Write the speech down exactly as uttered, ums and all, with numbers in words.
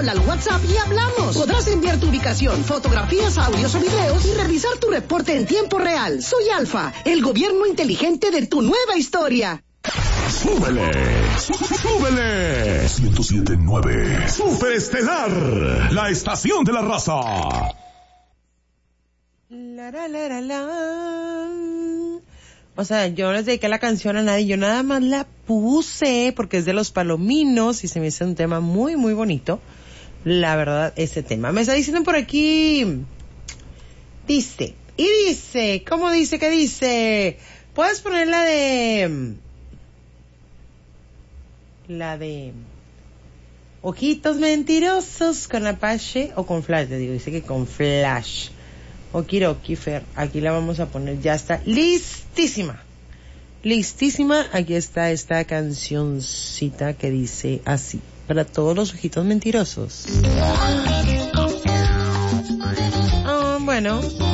Habla al WhatsApp y hablamos. Podrás enviar tu ubicación, fotografías, audios o videos y revisar tu reporte en tiempo real. Soy Alfa, el gobierno inteligente de tu nueva historia. ¡Súbele! ¡Súbele! ciento siete punto nueve Superestelar, la estación de la raza. La, la, la, la, la. O sea, yo no les dediqué la canción a nadie, yo nada más la puse porque es de Los Palominos y se me hizo un tema muy, muy bonito. La verdad, ese tema. Me está diciendo por aquí, dice, y dice, ¿cómo dice? ¿Qué dice? Puedes poner la de, la de Ojitos Mentirosos con Apache o con Flash, te digo, dice que con Flash. Okiroki, Fer, aquí la vamos a poner, ya está listísima, listísima, aquí está esta cancioncita que dice así, para todos los ojitos mentirosos. Ah, bueno,